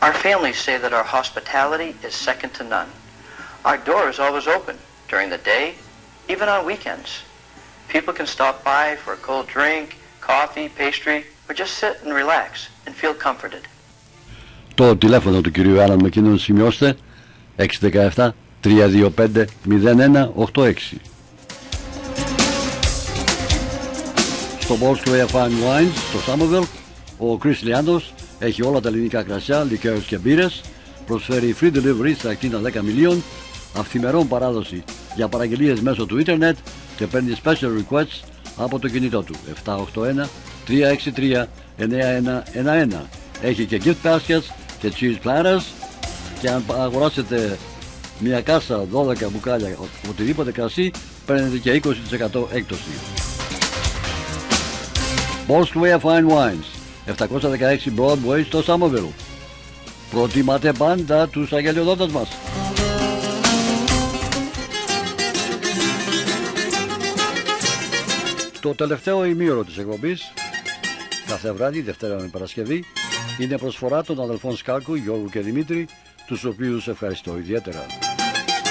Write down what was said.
Our families say that our hospitality is second to none. Our door is always open during the day, even on weekends. People can stop by for a cold drink, coffee, pastry, or just sit and relax and feel comforted. Το τηλέφωνο του κυρίου Άλαν με κοινούν σημειώστε 617 325 0186. Στο Bosque Fine Wines στο Somerville ο Chris Lianos έχει όλα τα ελληνικά κρασιά, λικέρες και μπύρες, προσφέρει free delivery στα ακτίνα 10 μιλίων, αυθημερών παράδοση για παραγγελίες μέσω του ίντερνετ και παίρνει special requests από το κινητό του 781-363-9111. Έχει και gift baskets και cheese platters και αν αγοράσετε μια κάσα 12 μπουκάλια οτιδήποτε κρασί παίρνετε και 20% έκπτωση. Bosque Fine Wines 716 Broadway στο Somerville. Προτιμάτε πάντα τους αγγελιοδότες μας. Το τελευταίο ημίωρο της εκπομπής, κάθε βράδυ, Δευτέρα με Παρασκευή, είναι προσφορά των αδελφών Σκάλκου, Γιώργου και Δημήτρη, τους οποίους ευχαριστώ ιδιαίτερα.